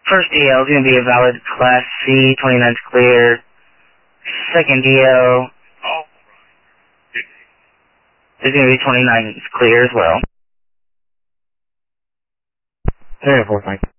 First DL is going to be a valid Class C, 29's clear. Second DL is going to be 29's clear as well. 3-4, Mike.